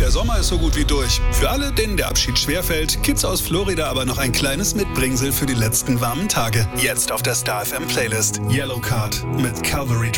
der Sommer ist so gut wie durch. Für alle, denen der Abschied schwerfällt, gibt's aus Florida aber noch ein kleines Mitbringsel für die letzten warmen Tage. Jetzt auf der Star FM Playlist. Yellow Card mit Calvary